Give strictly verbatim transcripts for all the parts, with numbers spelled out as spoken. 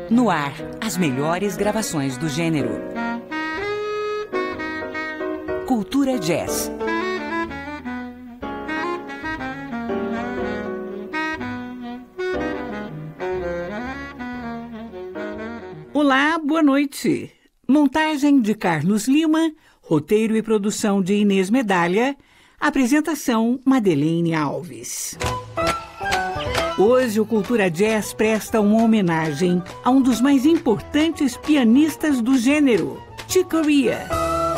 No ar, as melhores gravações do gênero. Cultura Jazz. Olá, boa noite. Montagem de Carlos Lima, roteiro e produção de Inês Medalha, apresentação Madeleine Alves. Hoje o Cultura Jazz presta uma homenagem a um dos mais importantes pianistas do gênero, Chick Corea.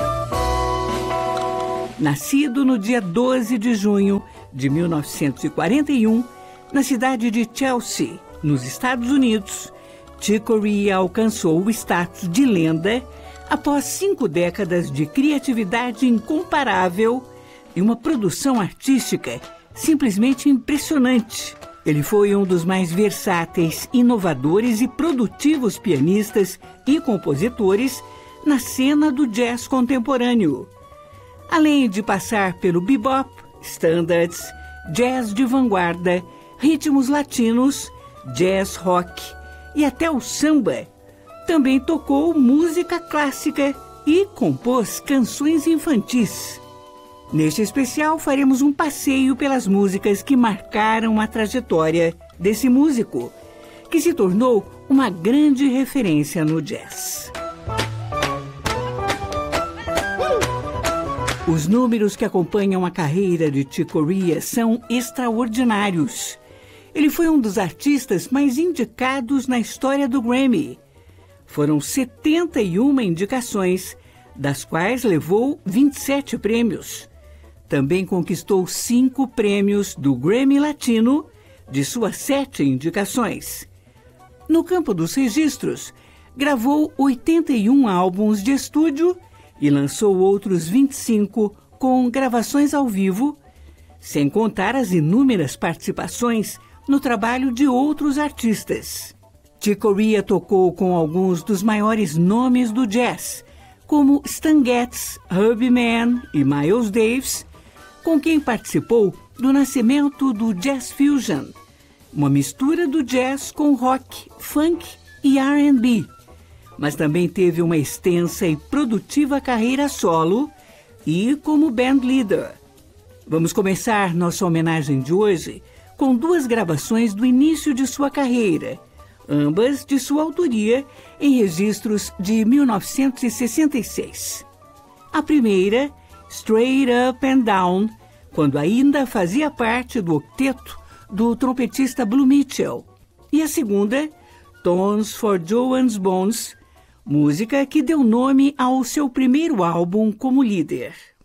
Nascido no dia doze de junho de mil novecentos e quarenta e um, na cidade de Chelsea, nos Estados Unidos, Chick Corea alcançou o status de lenda após cinco décadas de criatividade incomparável e uma produção artística simplesmente impressionante. Ele foi um dos mais versáteis, inovadores e produtivos pianistas e compositores na cena do jazz contemporâneo. Além de passar pelo bebop, standards, jazz de vanguarda, ritmos latinos, jazz rock e até o samba, também tocou música clássica e compôs canções infantis. Neste especial, faremos um passeio pelas músicas que marcaram a trajetória desse músico, que se tornou uma grande referência no jazz. Os números que acompanham a carreira de Chick Corea são extraordinários. Ele foi um dos artistas mais indicados na história do Grammy. Foram setenta e uma indicações, das quais levou vinte e sete prêmios. Também conquistou cinco prêmios do Grammy Latino, de suas sete indicações. No campo dos registros, gravou oitenta e um álbuns de estúdio e lançou outros vinte e cinco com gravações ao vivo, sem contar as inúmeras participações no trabalho de outros artistas. Chick Corea tocou com alguns dos maiores nomes do jazz, como Stan Getz, Herbie Mann e Miles Davis, com quem participou do nascimento do Jazz Fusion, uma mistura do jazz com rock, funk e R and B, mas também teve uma extensa e produtiva carreira solo e como band leader. Vamos começar nossa homenagem de hoje com duas gravações do início de sua carreira, ambas de sua autoria em registros de mil novecentos e sessenta e seis. A primeira, Straight Up and Down, quando ainda fazia parte do octeto do trompetista Blue Mitchell. E a segunda, Tones for Joanne's Bones, música que deu nome ao seu primeiro álbum como líder.